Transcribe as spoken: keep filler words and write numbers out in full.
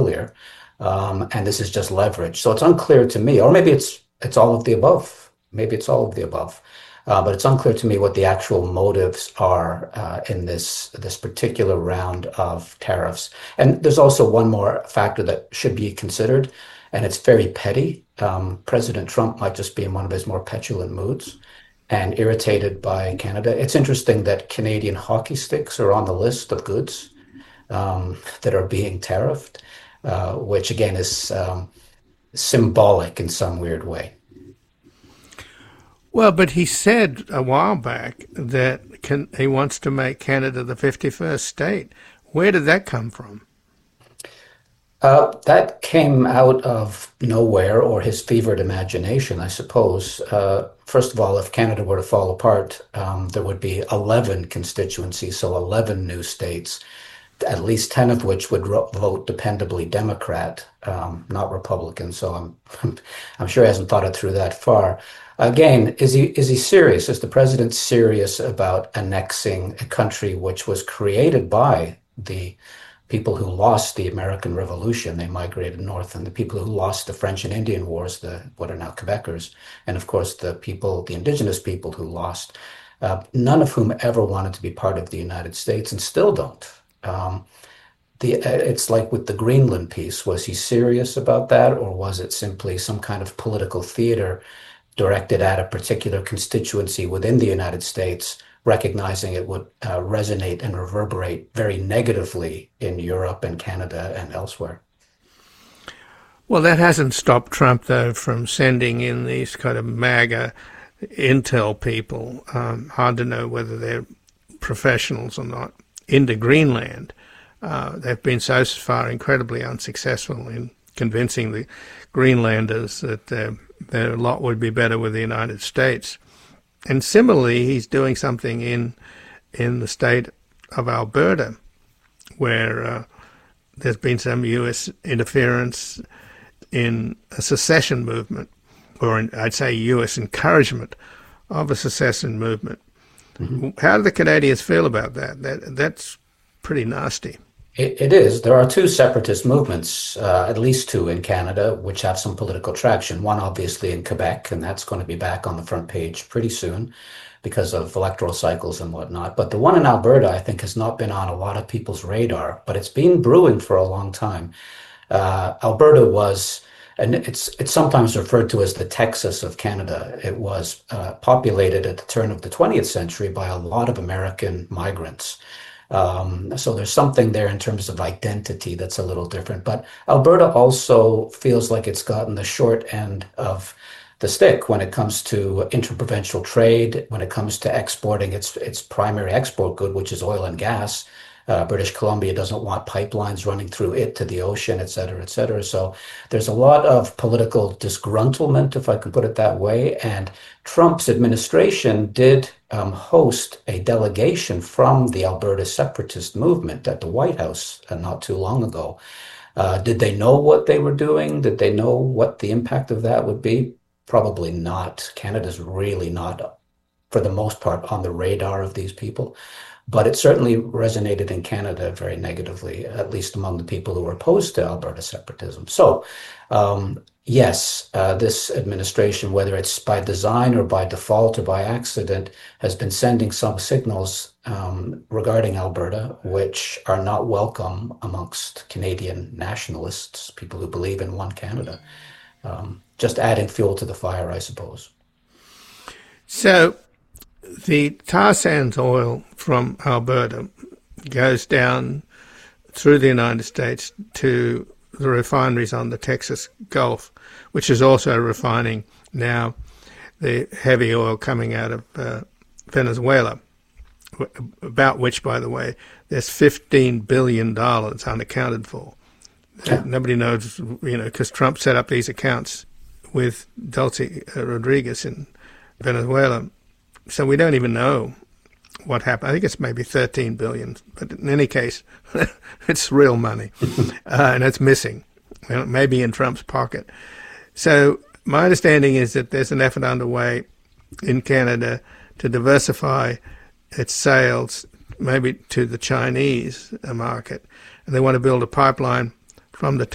earlier. Um, and this is just leverage. So it's unclear to me, or maybe it's it's all of the above. Maybe it's all of the above. Uh, but it's unclear to me what the actual motives are uh, in this this particular round of tariffs. And there's also one more factor that should be considered, and it's very petty. Um, President Trump might just be in one of his more petulant moods and irritated by Canada. It's interesting that Canadian hockey sticks are on the list of goods um, that are being tariffed, uh, which again is um, symbolic in some weird way. Well, but he said a while back that can, he wants to make Canada the fifty-first state. Where did that come from? Uh, that came out of nowhere, or his fevered imagination, I suppose. Uh, first of all, if Canada were to fall apart, um, there would be eleven constituencies, so eleven new states, at least ten of which would ro- vote dependably Democrat, um, not Republican. So I'm, I'm sure he hasn't thought it through that far. Again, is he is he serious? Is the president serious about annexing a country which was created by the people who lost the American Revolution? They migrated north, and the people who lost the French and Indian Wars, the what are now Quebecers, and of course the people, the indigenous people who lost, uh, none of whom ever wanted to be part of the United States and still don't. Um, the uh, it's like with the Greenland piece. Was he serious about that, or was it simply some kind of political theater directed at a particular constituency within the United States, recognizing it would uh, resonate and reverberate very negatively in Europe and Canada and elsewhere? Well, that hasn't stopped Trump, though, from sending in these kind of MAGA intel people, um, hard to know whether they're professionals or not, into Greenland. Uh, they've been so far incredibly unsuccessful in convincing the Greenlanders that uh, their lot would be better with the United States. And similarly, he's doing something in in the state of Alberta, where uh, there's been some U S interference in a secession movement, or in, I'd say U S encouragement of a secession movement. Mm-hmm. How do the Canadians feel about that? That that's pretty nasty. It, it is. There are two separatist movements, uh, at least two in Canada, which have some political traction. One, obviously, in Quebec, and that's going to be back on the front page pretty soon because of electoral cycles and whatnot. But the one in Alberta, I think, has not been on a lot of people's radar, but it's been brewing for a long time. Uh, Alberta was, and it's it's sometimes referred to as the Texas of Canada. It was uh, populated at the turn of the twentieth century by a lot of American migrants. Um, so there's something there in terms of identity that's a little different. But Alberta also feels like it's gotten the short end of the stick when it comes to interprovincial trade, when it comes to exporting its its primary export good, which is oil and gas. Uh, British Columbia doesn't want pipelines running through it to the ocean, et cetera, et cetera. So there's a lot of political disgruntlement, if I can put it that way. And Trump's administration did um, host a delegation from the Alberta separatist movement at the White House uh, not too long ago. Uh, did they know what they were doing? Did they know what the impact of that would be? Probably not. Canada's really not, for the most part, on the radar of these people. But it certainly resonated in Canada very negatively, at least among the people who were opposed to Alberta separatism. So, um, yes, uh, this administration, whether it's by design or by default or by accident, has been sending some signals um, regarding Alberta, which are not welcome amongst Canadian nationalists, people who believe in one Canada. Um, just adding fuel to the fire, I suppose. So, the tar sands oil from Alberta goes down through the United States to the refineries on the Texas Gulf, which is also refining now the heavy oil coming out of uh, Venezuela, about which, by the way, there's fifteen billion dollars unaccounted for. Yeah. Nobody knows, you know, because Trump set up these accounts with Delcy Rodriguez in Venezuela. So we don't even know what happened. I think it's maybe thirteen billion dollars, but in any case, it's real money, uh, and it's missing, well, maybe in Trump's pocket. So my understanding is that there's an effort underway in Canada to diversify its sales, maybe to the Chinese market, and they want to build a pipeline from the